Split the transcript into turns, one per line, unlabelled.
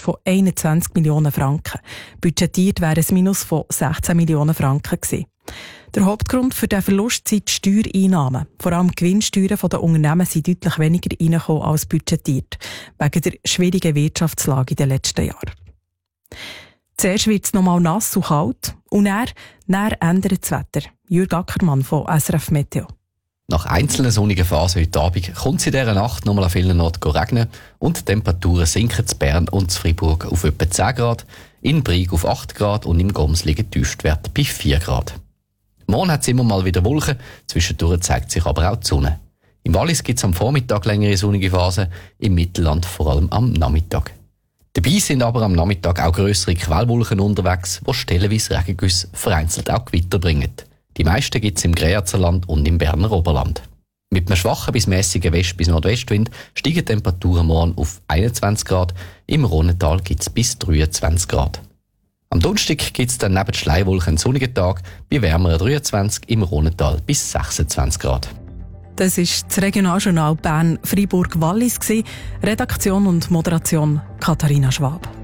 von 21 Millionen Franken. Budgetiert wäre ein Minus von 16 Millionen Franken gewesen. Der Hauptgrund für diesen Verlust sind die Steuereinnahmen. Vor allem die Gewinnsteuern der Unternehmen sind deutlich weniger reingekommen als budgetiert, wegen der schwierigen Wirtschaftslage in den letzten Jahren. Zuerst wird es nochmal nass und kalt und dann ändert das Wetter. Jürg Ackermann von SRF Meteo.
Nach einzelnen sonnigen Phasen heute Abend kommt es in dieser Nacht nochmal an vielen Orten regnen und die Temperaturen sinken in Bern und in Freiburg auf etwa 10 Grad, in Brig auf 8 Grad und im Goms liegen die Tiefstwerte bei 4 Grad. Morgen hat es immer mal wieder Wolken, zwischendurch zeigt sich aber auch die Sonne. Im Wallis gibt es am Vormittag längere sonnige Phasen, im Mittelland vor allem am Nachmittag. Dabei sind aber am Nachmittag auch grössere Quellwolken unterwegs, die stellenweise Regengüsse vereinzelt auch Gewitter bringen. Die meisten gibt es im Greyerzer und im Berner Oberland. Mit einem schwachen bis mäßigen West- bis Nordwestwind steigen die Temperaturen morgen auf 21 Grad, im Rhonental gibt es bis 23 Grad. Am Donnerstag gibt es dann neben Schleiwolken einen sonnigen Tag, bei wärmeren 23 im Rhonental bis 26 Grad.
Das war das Regionaljournal Bern-Freiburg-Wallis. Redaktion und Moderation Katharina Schwab.